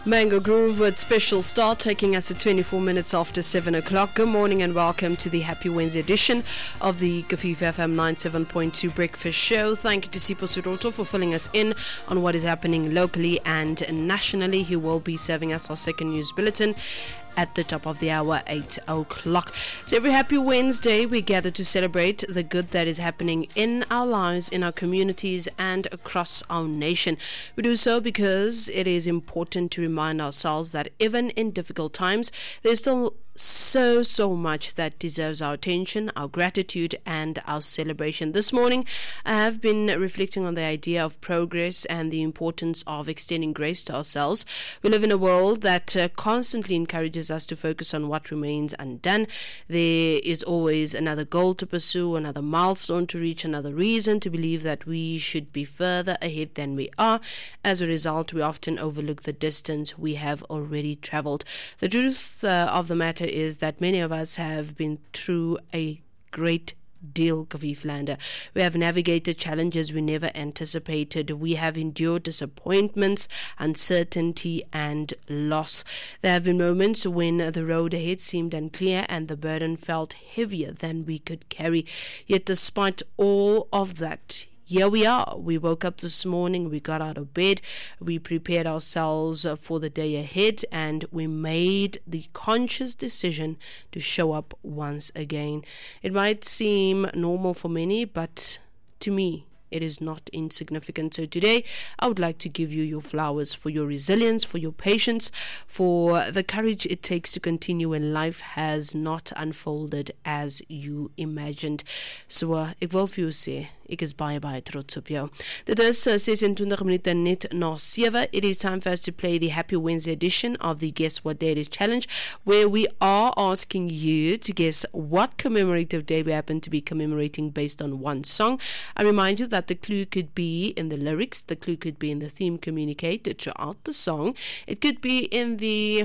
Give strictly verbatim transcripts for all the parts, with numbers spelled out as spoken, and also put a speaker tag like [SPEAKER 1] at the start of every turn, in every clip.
[SPEAKER 1] Mango Groove with Special Star taking us at twenty-four minutes after seven o'clock. Good morning and welcome to the Happy Wednesday edition of the Kafifa F M ninety-seven point two Breakfast Show. Thank you to Sipho Suroto for filling us in on what is happening locally and nationally. He will be serving us our second news bulletin at the top of the hour, eight o'clock. So every happy Wednesday, we gather to celebrate the good that is happening in our lives, in our communities, and across our nation. We do so because it is important to remind ourselves that even in difficult times, there's still so, so much that deserves our attention, our gratitude, and our celebration. This morning, I have been reflecting on the idea of progress and the importance of extending grace to ourselves. We live in a world that uh, constantly encourages us to focus on what remains undone. There is always another goal to pursue, another milestone to reach, another reason to believe that we should be further ahead than we are. As a result, we often overlook the distance we have already traveled. The truth uh, of the matter is that many of us have been through a great deal, Kaviflander. We have navigated challenges we never anticipated. We have endured disappointments, uncertainty, and loss. There have been moments when the road ahead seemed unclear and the burden felt heavier than we could carry. Yet despite all of that, here we are. We woke up this morning, we got out of bed, we prepared ourselves for the day ahead, and we made the conscious decision to show up once again. It might seem normal for many, but to me, it is not insignificant. So today, I would like to give you your flowers for your resilience, for your patience, for the courage it takes to continue when life has not unfolded as you imagined. So, uh, ek wil vir jou sê, ek is baie baie trots op jou. Dit is uh, sesentwintig minute net na sewe. It is time for us to play the Happy Wednesday edition of the Guess What Day It Is Challenge, where we are asking you to guess what commemorative day we happen to be commemorating based on one song. I remind you that the clue could be in the lyrics, the clue could be in the theme communicated throughout the song, it could be in the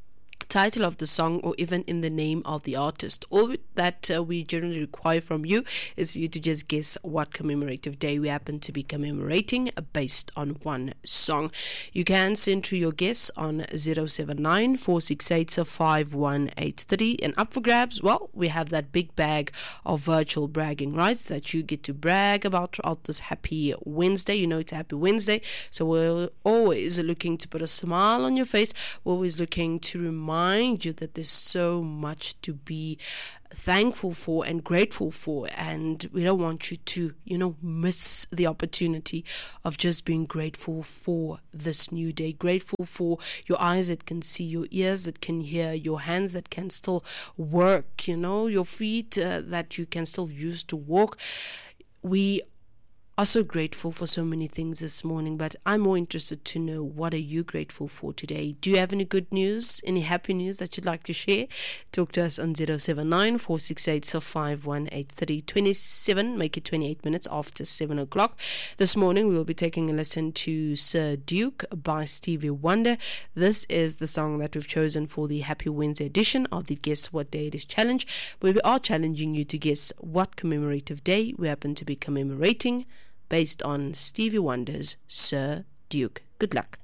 [SPEAKER 1] title of the song, or even in the name of the artist. All that uh, we generally require from you is you to just guess what commemorative day we happen to be commemorating based on one song. You can send through your guess on zero seven nine, four six eight, five one eight three. And up for grabs, well, we have that big bag of virtual bragging rights that you get to brag about throughout this happy Wednesday. You know it's a happy Wednesday, so we're always looking to put a smile on your face. We're always looking to remind you that there's so much to be thankful for and grateful for, and we don't want you to, you know, miss the opportunity of just being grateful for this new day, grateful for your eyes that can see, your ears that can hear, your hands that can still work, you know, your feet uh, that you can still use to walk. We are so grateful for so many things this morning, but I'm more interested to know, what are you grateful for today? Do you have any good news, any happy news that you'd like to share? Talk to us on zero seven nine, four six eight, five one eight three. twenty-seven, make it twenty-eight minutes after seven o'clock. This morning we will be taking a listen to Sir Duke by Stevie Wonder. This is the song that we've chosen for the Happy Wednesday edition of the Guess What Day It Is Challenge, where we are challenging you to guess what commemorative day we happen to be commemorating based on Stevie Wonder's Sir Duke. Good luck.